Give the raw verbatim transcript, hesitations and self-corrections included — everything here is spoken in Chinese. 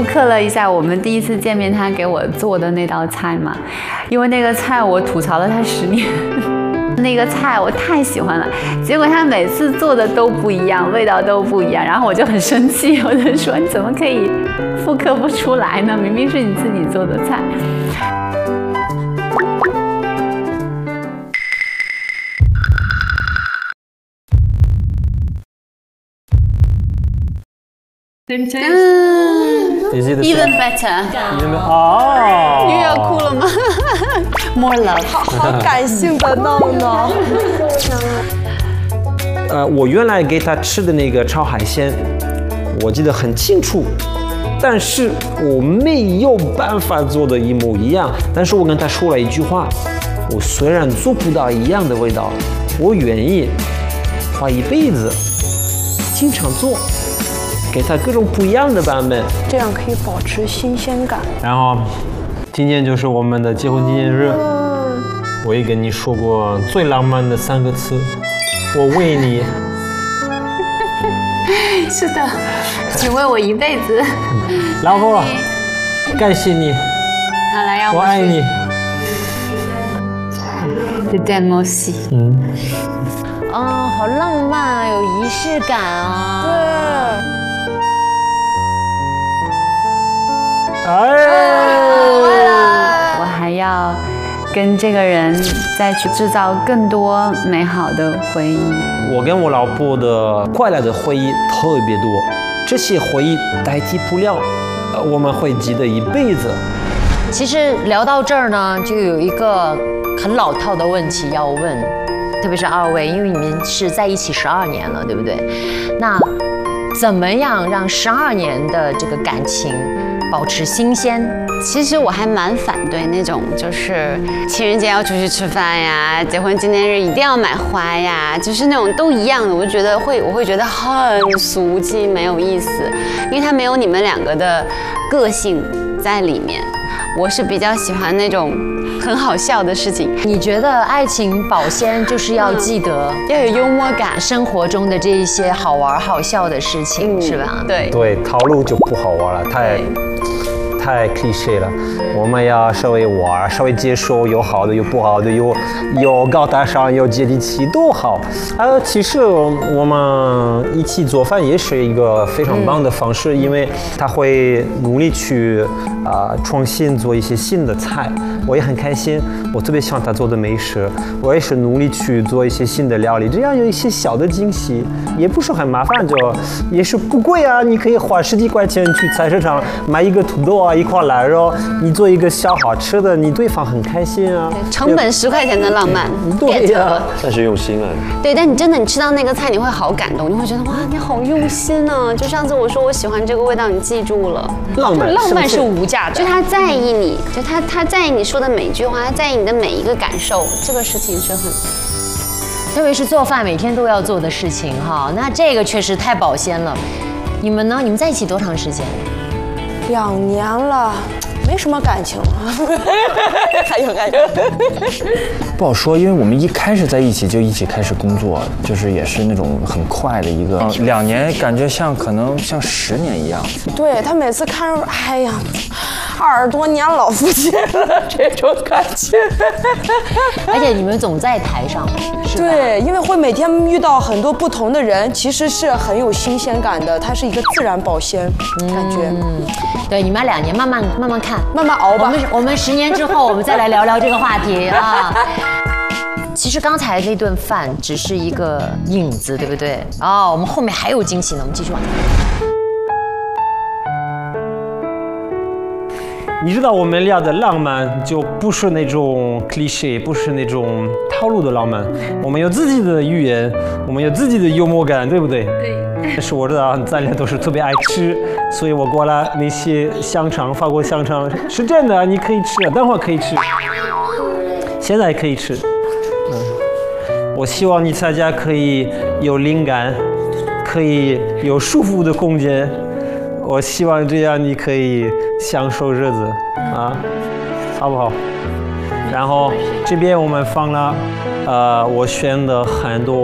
刻了一下我们第一次见面他给我做的那道菜嘛，因为那个菜我吐槽了他十年。那个菜我太喜欢了，结果他每次做的都不一样，味道都不一样，然后我就很生气，我就说你怎么可以复刻不出来呢？明明是你自己做的菜。 嗯 ，even better。 哦， 又要哭了吗 ？More love， 好好感性的闹闹。 呃，我原来给他吃的那个炒海鲜，我记得很清楚，但是我没有办法做的一模一样。但是我跟他说了一句话，我虽然做不到一样的味道，我愿意花一辈子经常做。给他各种不一样的版本， 这样可以保持新鲜感。 然后，今天就是我们的结婚纪念日。 嗯、 我也跟你说过最浪漫的三个词，我为你。 是的，请为我一辈子。 老婆，感谢你。 好了，让我我爱你。 Je t'aime aussi。 嗯。 哦，好浪漫啊，有仪式感啊。 对。 哎， 我还要跟这个人再去制造更多美好的回忆。 我跟我老婆的快乐的回忆特别多，这些回忆代替不了，我们会记得一辈子。 其实聊到这儿呢，就有一个很老套的问题要问，特别是二位，因为你们是在一起十二年了，对不对？那怎么样让十二年的这个感情保持新鲜？ 其实我还蛮反对那种，就是情人节要出去吃饭呀，结婚纪念日一定要买花呀，就是那种都一样的，我就觉得会，我会觉得很俗气，没有意思，因为它没有你们两个的个性在里面。我是比较喜欢那种很好笑的事情。 你觉得爱情保鲜就是要记得、 嗯、要有幽默感， 生活中的这一些好玩好笑的事情，嗯、是吧？ 对对，套路就不好玩了，太太 cliché 了。我们要稍微玩，稍微接受，有好的有不好的，有有高大上，有接地气，都好。呃，其实我们一起做饭也是一个非常棒的方式，嗯、因为他会努力去啊、呃、创新做一些新的菜，我也很开心。我特别喜欢他做的美食，我也是努力去做一些新的料理，这样有一些小的惊喜，也不是很麻烦，就也是不贵啊。你可以花十几块钱去菜市场买一个土豆啊，一块腊肉，你做一个小好吃的，你对方很开心啊。 成本十块钱的浪漫， 对呀、啊， 但是用心了。 对，但你真的你吃到那个菜，你会好感动，你会觉得哇，你好用心啊！就上次我说我喜欢这个味道，你记住了。 浪漫， 浪漫是无价的， 就他在意你，就他他在意你说的每一句话，他在意你的每一个感受，这个事情是很。 特别是做饭每天都要做的事情哈，那这个确实太保鲜了。你们呢？你们在一起多长时间？ 两年了，没什么感情了。还有还有， 不好说，因为我们一开始在一起就一起开始工作，就是也是那种很快的一个两年，感觉像可能像十年一样。 对他每次看着，哎呀，二十多年老夫妻了这种感觉。 而且你们总在台上，是吧？ 对，因为会每天遇到很多不同的人，其实是很有新鲜感的，它是一个自然保鲜感觉。 嗯，对，你们两年慢慢慢慢看， 慢慢熬吧。 我们我们十年之后，我们再来聊聊这个话题啊。其实刚才那顿饭只是一个影子，对不对？哦，我们后面还有惊喜呢，我们继续往下。 你知道我们聊的浪漫就不是那种 cliché， 不是那种套路的浪漫。我们有自己的语言，我们有自己的幽默感，对不对？对。但是我知道咱俩都是特别爱吃，所以我过来那些香肠，法国香肠是真的，你可以吃，等会儿可以吃，现在可以吃。嗯，我希望你在家可以有灵感，可以有舒服的空间。我希望这样你可以享受日子啊，好不好？然后这边我们放了，呃，我选的很多。